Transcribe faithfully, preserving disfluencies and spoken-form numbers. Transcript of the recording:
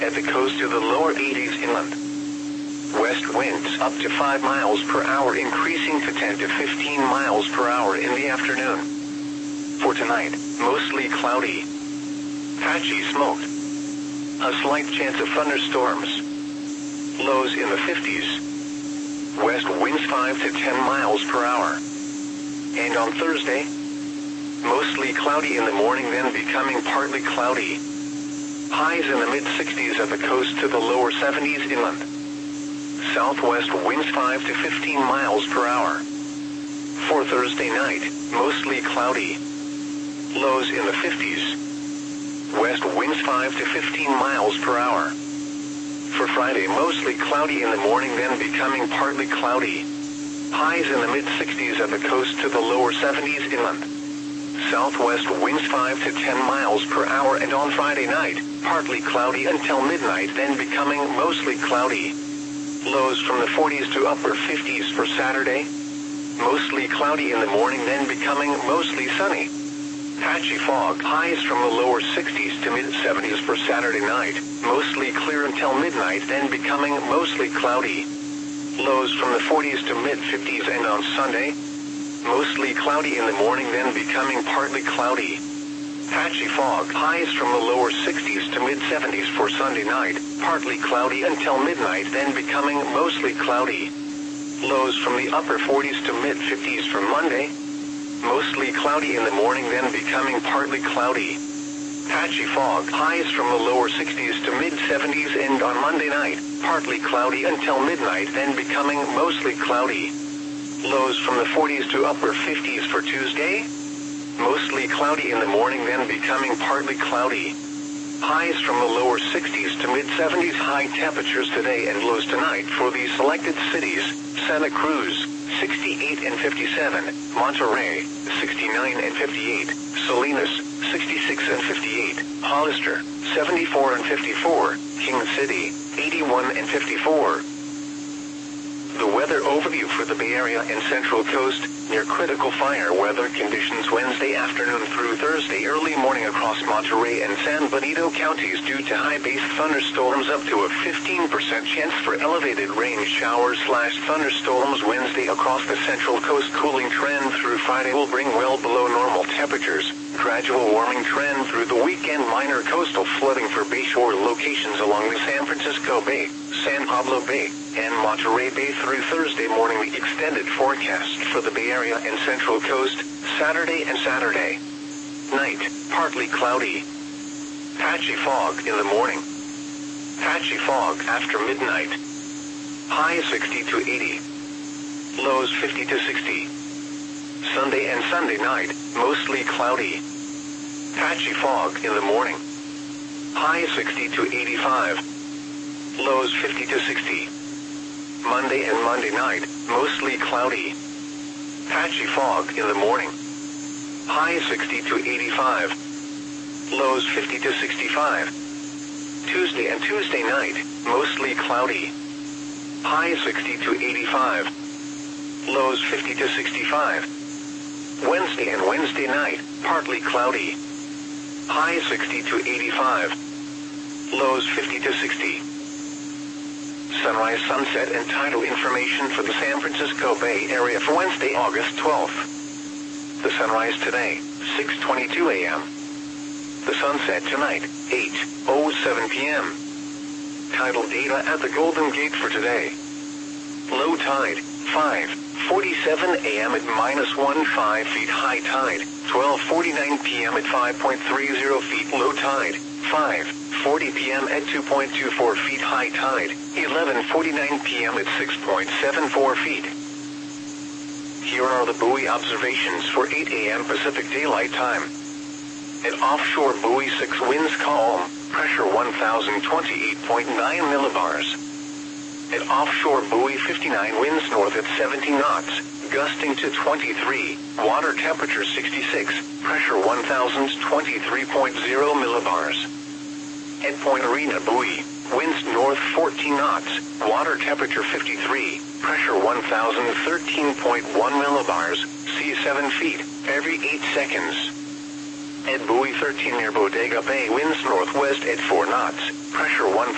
At the coast to the lower eighties inland. West winds up to five miles per hour, increasing to ten to fifteen miles per hour in the afternoon. For tonight, mostly cloudy. Patchy smoke. A slight chance of thunderstorms. Lows in the fifties. West winds five to ten miles per hour. And on Thursday, mostly cloudy in the morning, then becoming partly cloudy. Highs in the mid-sixties at the coast to the lower seventies inland. Southwest winds five to fifteen miles per hour. For Thursday night, mostly cloudy. Lows in the fifties. West winds five to fifteen miles per hour. For Friday, mostly cloudy in the morning, then becoming partly cloudy. Highs in the mid-sixties at the coast to the lower seventies inland. Southwest winds five to ten miles per hour, and on Friday night, partly cloudy until midnight, then becoming mostly cloudy. Lows from the forties to upper fifties for Saturday. Mostly cloudy in the morning, then becoming mostly sunny. Patchy fog. Highs from the lower sixties to mid-seventies for Saturday night. Mostly clear until midnight, then becoming mostly cloudy. Lows from the forties to mid-fifties, and on Sunday, mostly cloudy in the morning, then becoming partly cloudy. Patchy fog. Highs from the lower sixties to mid-seventies for Sunday night. Partly cloudy until midnight, then becoming mostly cloudy. Lows from the upper forties to mid-fifties for Monday. Mostly cloudy in the morning, then becoming partly cloudy. Patchy fog. Highs from the lower sixties to mid-seventies, and on Monday night, partly cloudy until midnight, then becoming mostly cloudy. Lows from the forties to upper fifties for Tuesday. Mostly cloudy in the morning, then becoming partly cloudy. Highs from the lower sixties to mid-seventies. High temperatures today and lows tonight for the selected cities: Santa Cruz, sixty-eight and fifty-seven, Monterey, sixty-nine and fifty-eight, Salinas, sixty-six and fifty-eight, Hollister, seventy-four and fifty-four, King City, eighty-one and fifty-four. The weather overview for the Bay Area and Central Coast: near critical fire weather conditions Wednesday afternoon through Thursday early morning across Monterey and San Benito counties due to high-base thunderstorms, up to a fifteen percent chance for elevated rain showers slash thunderstorms Wednesday across the Central Coast. Cooling trend through Friday will bring well below normal temperatures. Gradual warming trend through the weekend. Minor coastal flooding for bayshore locations along the San Francisco Bay, San Pablo Bay, and Monterey Bay through Thursday morning. The extended forecast for the Bay Area and Central Coast: Saturday and Saturday night, partly cloudy. Patchy fog in the morning. Patchy fog after midnight. High sixty to eighty. Lows fifty to sixty. Sunday and Sunday night, mostly cloudy. Patchy fog in the morning. High sixty to eighty-five. Lows fifty to sixty. Monday and Monday night, mostly cloudy. Patchy fog in the morning. High sixty to eighty-five. Lows fifty to sixty-five. Tuesday and Tuesday night, mostly cloudy. High sixty to eighty-five. Lows fifty to sixty-five. Wednesday and Wednesday night, partly cloudy. High sixty to eighty-five. Lows fifty to sixty. Sunrise, sunset, and tidal information for the San Francisco Bay Area for Wednesday, August twelfth. The sunrise today, six twenty-two a m The sunset tonight, eight oh seven p m Tidal data at the Golden Gate for today. Low tide, five forty-seven a m at minus one point five feet. High tide, twelve forty-nine p m at five point three zero feet. Low tide, five forty p m at two point two four feet. High tide, eleven forty-nine p m at six point seven four feet. Here are the buoy observations for eight a m Pacific Daylight Time. At offshore buoy six, winds calm, pressure one thousand twenty-eight point nine millibars. At offshore buoy fifty-nine, winds north at seventy knots, gusting to twenty-three, water temperature sixty-six, pressure one thousand twenty-three point zero millibars. At Point Arena buoy, winds north fourteen knots, water temperature fifty-three, pressure one thousand thirteen point one millibars, sea seven feet, every eight seconds. At buoy thirteen near Bodega Bay, winds northwest at four knots, pressure one